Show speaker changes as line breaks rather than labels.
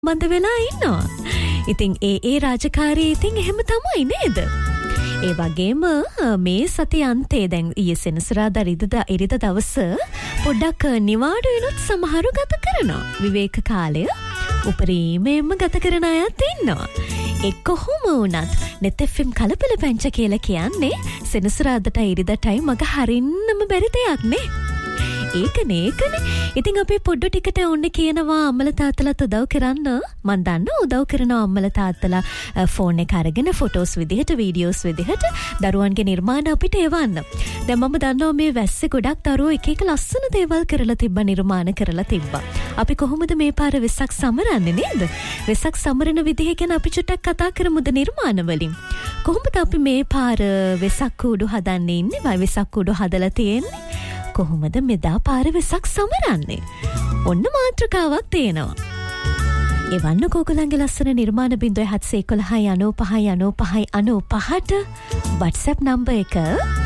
බඳ වෙලා ඉන්නවා. ඉතින් ඒ රාජකාරී ඉතින් එහෙම තමයි නේද? ඒ වගේම මේ සති අන්තයේ දැන් ඊයේ සෙනසුරාදා ඉරිදා දවස පොඩ්ඩක් නිවාඩු වෙනත් සමහරු ගත කරනවා. විවේක කාලය උපරිමයෙන්ම ගත කරන අයත් ඉන්නවා. ඒ කොහොම වුණත් net FM කලබල පැංච කියලා කියන්නේ සෙනසුරාදාට ඉරිදාටයි මග හරින්නම බැරි දෙයක් නේ. ඒකනේ. ඉතින් අපි පොඩ්ඩ ටිකට ඔන්න කියනවා අම්මලා තාත්තලාට උදව් කරන්න. මන් දන්නවා උදව් කරනවා අම්මලා තාත්තලා ෆෝන් එක අරගෙන ෆොටෝස් විදිහට වීඩියෝස් විදිහට දරුවන්ගේ නිර්මාණ අපිට එවන්න. දැන් මම දන්නවා මේ වැස්සේ ගොඩක් දරුවෝ එක එක ලස්සන දේවල් කරලා තිබ්බා, නිර්මාණ කරලා තිබ්බා. අපි කොහොමද මේ පාර වෙසක් සමරන්නේ නේද? වෙසක් සමරන විදිහ ගැන අපි චුට්ටක් කතා කරමුද නිර්මාණ වලින්. කොහොමද අපි මේ පාර වෙසක් කූඩු හදන්නේ ඉන්නේ? වෙසක් කූඩු හදලා තියෙන්නේ? කොහොමද මෙදා පාර වෙසක් සමරන්නේ? ඔන්න මාතෘකාවක් තියෙනවා. එවන්න කෝකලන්ගේ ලස්සන නිර්මාණ 0711 95 95 95ට WhatsApp නම්බර් එක